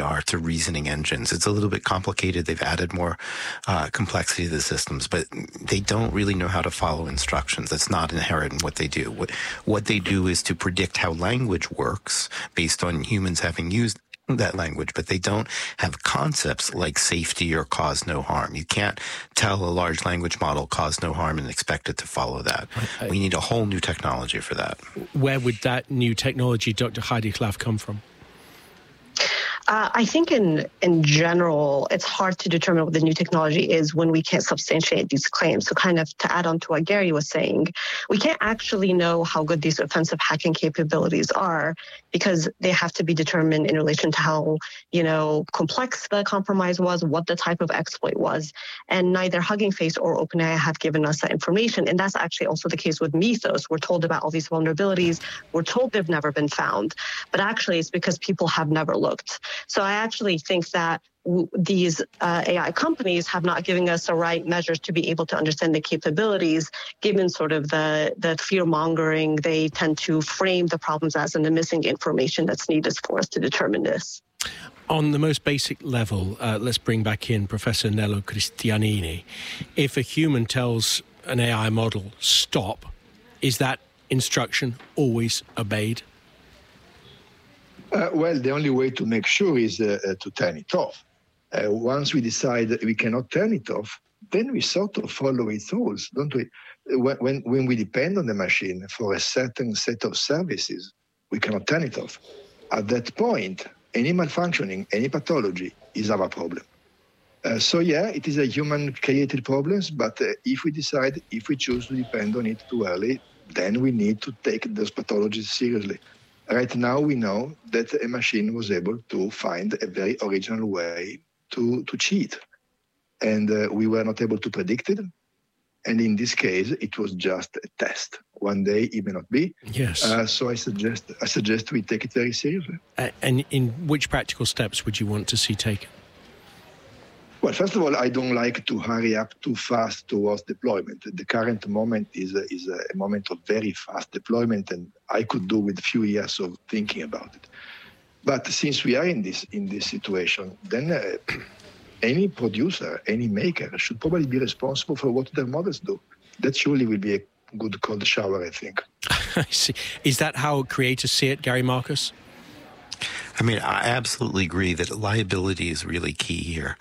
are to reasoning engines. It's a little bit complicated. They've added more complexity to the systems, but they don't really know how to follow instructions. That's not inherent in what they do. What they do is to predict how language works based on humans having used that language, but they don't have concepts like safety or cause no harm. You can't tell a large language model cause no harm and expect it to follow that. We need a whole new technology for that. Where would that new technology, Dr. Heidi Klaf, come from? I think in general, it's hard to determine what the new technology is when we can't substantiate these claims. So kind of to add on to what Gary was saying, we can't actually know how good these offensive hacking capabilities are because they have to be determined in relation to how, complex the compromise was, what the type of exploit was. And neither Hugging Face or OpenAI have given us that information. And that's actually also the case with Mythos. We're told about all these vulnerabilities. We're told they've never been found. But actually, it's because people have never looked. So I actually think that these AI companies have not given us the right measures to be able to understand the capabilities, given sort of the fear-mongering. They tend to frame the problems as in the missing information that's needed for us to determine this. On the most basic level, let's bring back in Professor Nello Cristianini. If a human tells an AI model, stop, is that instruction always obeyed? Well, the only way to make sure is to turn it off. Once we decide that we cannot turn it off, then we sort of follow its rules, don't we? When we depend on the machine for a certain set of services, we cannot turn it off. At that point, any malfunctioning, any pathology is our problem. So yeah, it is a human-created problem, but if we choose to depend on it too early, then we need to take those pathologies seriously. Right now, we know that a machine was able to find a very original way to cheat. And we were not able to predict it. And in this case, it was just a test. One day, it may not be. Yes. So I suggest we take it very seriously. And in which practical steps would you want to see taken? Well, first of all, I don't like to hurry up too fast towards deployment. The current moment is a moment of very fast deployment, and I could do with a few years of thinking about it. But since we are in this situation, then any producer, any maker should probably be responsible for what their models do. That surely will be a good cold shower, I think. I see. Is that how creators see it, Gary Marcus? I mean, I absolutely agree that liability is really key here.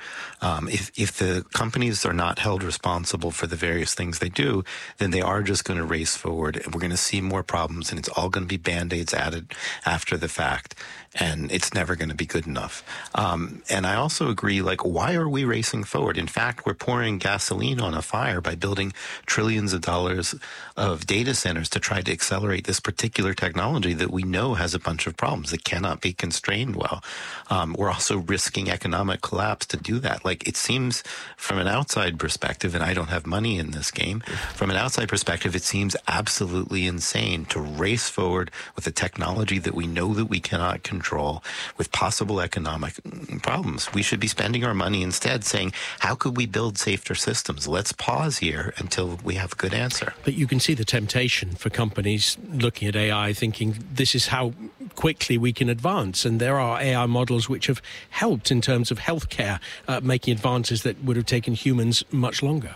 If the companies are not held responsible for the various things they do, then they are just going to race forward, and we're going to see more problems, and it's all going to be Band-Aids added after the fact, and it's never going to be good enough. And I also agree, why are we racing forward? In fact, we're pouring gasoline on a fire by building trillions of dollars of data centers to try to accelerate this particular technology that we know has a bunch of problems that cannot be constrained well. We're also risking economic collapse to do that. It seems from an outside perspective, and I don't have money in this game, from an outside perspective, it seems absolutely insane to race forward with a technology that we know that we cannot control with possible economic problems. We should be spending our money instead saying, how could we build safer systems? Let's pause here until we have a good answer. But you can see the temptation for companies looking at AI thinking this is how quickly we can advance. And there are AI models which have helped in terms of healthcare, making advances that would have taken humans much longer.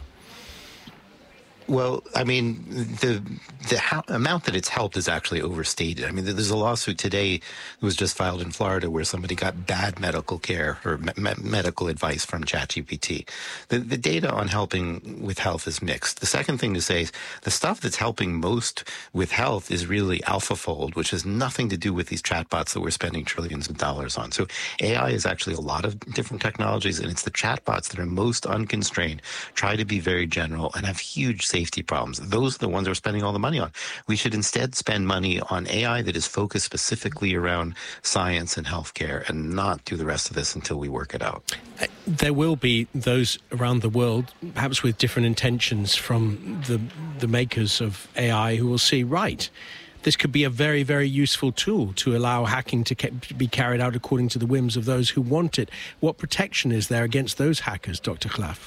Well, I mean, the amount that it's helped is actually overstated. I mean, there's a lawsuit today that was just filed in Florida where somebody got bad medical care or medical advice from ChatGPT. The data on helping with health is mixed. The second thing to say is the stuff that's helping most with health is really AlphaFold, which has nothing to do with these chatbots that we're spending trillions of dollars on. So AI is actually a lot of different technologies, and it's the chatbots that are most unconstrained, try to be very general, and have huge safety problems. Those are the ones we're spending all the money on. We should instead spend money on AI that is focused specifically around science and healthcare and not do the rest of this until we work it out. There will be those around the world, perhaps with different intentions from the makers of AI, who will see, right, this could be a very, very useful tool to allow hacking to be carried out according to the whims of those who want it. What protection is there against those hackers, Dr. Klaf?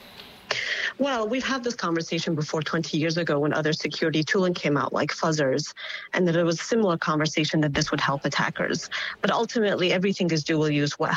Well, we've had this conversation before 20 years ago when other security tooling came out, like fuzzers, and that it was a similar conversation that this would help attackers. But ultimately, everything is dual use. What